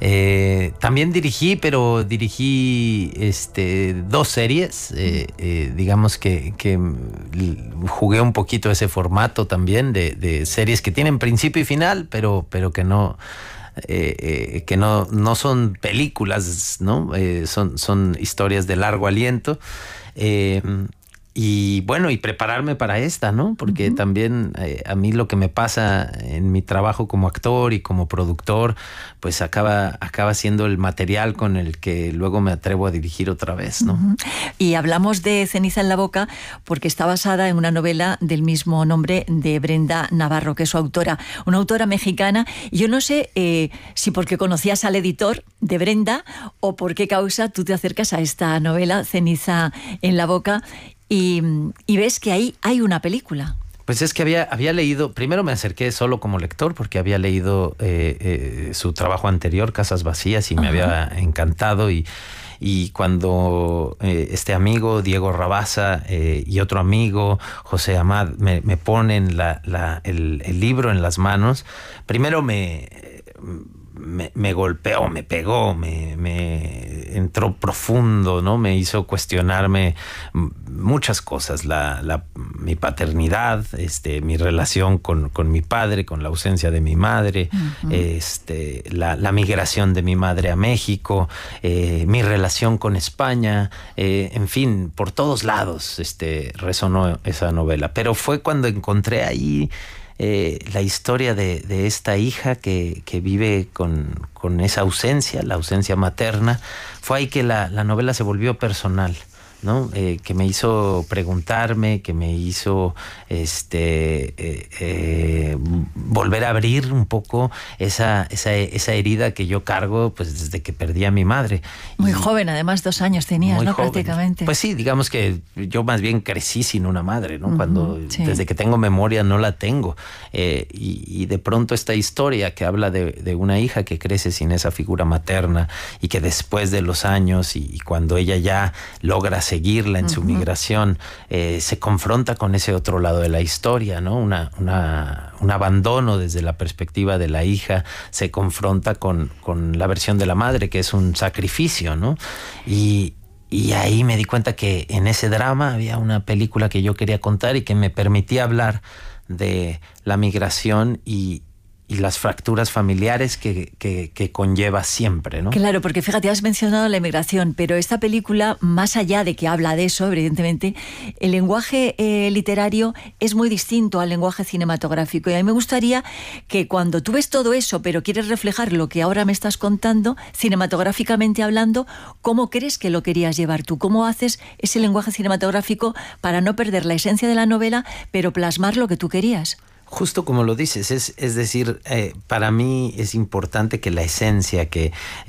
También dirigí, pero dirigí 2 series. Digamos que jugué un poquito ese formato también de series que tienen principio y final, pero que no son películas, ¿no? Son historias de largo aliento. Y bueno, y prepararme para esta, ¿no? Porque también a mí lo que me pasa en mi trabajo como actor y como productor, pues acaba siendo el material con el que luego me atrevo a dirigir otra vez, ¿no? Y hablamos de Ceniza en la boca porque está basada en una novela del mismo nombre de Brenda Navarro, que es su autora, una autora mexicana. Y yo no sé si porque conocías al editor de Brenda o por qué causa tú te acercas a esta novela, Ceniza en la boca, y ves que ahí hay una película. Pues es que había leído, primero me acerqué solo como lector porque había leído su trabajo anterior, Casas Vacías, y me había encantado, y cuando este amigo Diego Rabasa y otro amigo José Amad me ponen el libro en las manos, primero me golpeó, me pegó, me entró profundo, ¿no? Me hizo cuestionarme muchas cosas, mi paternidad, mi relación con mi padre, con la ausencia de mi madre, la migración de mi madre a México, mi relación con España, en fin, por todos lados resonó esa novela. Pero fue cuando encontré ahí la historia de esta hija que vive con esa ausencia, la ausencia materna. Fue ahí que la novela se volvió personal, ¿no? Que me hizo preguntarme, que me hizo volver a abrir un poco esa herida que yo cargo pues desde que perdí a mi madre. Muy joven, además 2 años tenías, ¿no? Joven. Prácticamente. Pues sí, digamos que yo más bien crecí sin una madre, ¿no? Desde que tengo memoria no la tengo. Y de pronto esta historia que habla de una hija que crece sin esa figura materna y que después de los años y cuando ella ya logra seguirla en su migración, se confronta con ese otro lado de la historia, ¿no? Un abandono desde la perspectiva de la hija, se confronta con la versión de la madre, que es un sacrificio, ¿no? Y ahí me di cuenta que en ese drama había una película que yo quería contar y que me permitía hablar de la migración y las fracturas familiares que conlleva siempre, ¿no? Claro, porque fíjate, has mencionado la emigración, pero esta película, más allá de que habla de eso, evidentemente, el lenguaje literario es muy distinto al lenguaje cinematográfico. Y a mí me gustaría que cuando tú ves todo eso, pero quieres reflejar lo que ahora me estás contando, cinematográficamente hablando, ¿cómo crees que lo querías llevar tú? ¿Cómo haces ese lenguaje cinematográfico para no perder la esencia de la novela, pero plasmar lo que tú querías? Justo como lo dices, es decir, para mí es importante que la esencia, que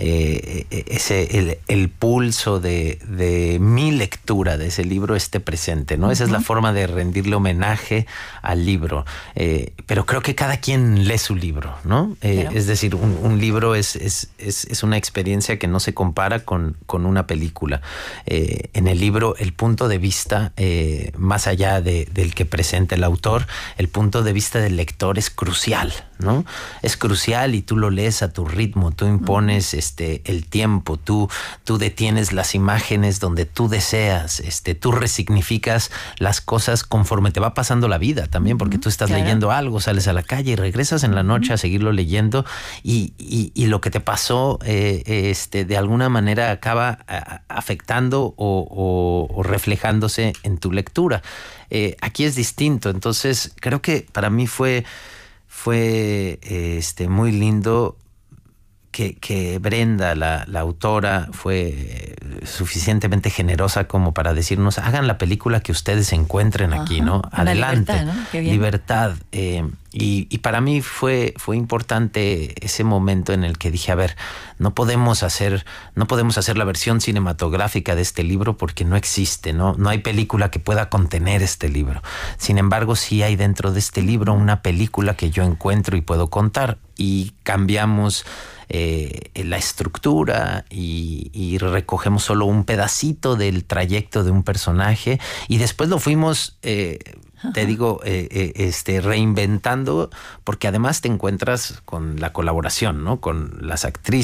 el pulso de mi lectura de ese libro esté presente, ¿no? Esa es la forma de rendirle homenaje al libro. Pero creo que cada quien lee su libro, ¿no? Es decir, un libro es una experiencia que no se compara con una película. En el libro, el punto de vista, más allá del que presenta el autor, el punto de vista del lector es crucial, ¿no? Es crucial y tú lo lees a tu ritmo, tú impones el tiempo, tú detienes las imágenes donde tú deseas, tú resignificas las cosas conforme te va pasando la vida también, porque tú estás leyendo algo, sales a la calle y regresas en la noche a seguirlo leyendo y lo que te pasó de alguna manera acaba afectando o reflejándose en tu lectura. Aquí es distinto, entonces creo que para mí fue muy lindo que Brenda, la autora, fue suficientemente generosa como para decirnos, hagan la película que ustedes encuentren aquí, ¿no? Adelante. Libertad, ¿no? Qué bien. Libertad. Y para mí fue importante ese momento en el que dije, a ver, no podemos hacer la versión cinematográfica de este libro porque no existe, no hay película que pueda contener este libro. Sin embargo, sí hay dentro de este libro una película que yo encuentro y puedo contar. Y cambiamos la estructura y recogemos solo un pedacito del trayecto de un personaje y después lo fuimos te digo, reinventando, porque además te encuentras con la colaboración, ¿no? Con las actrices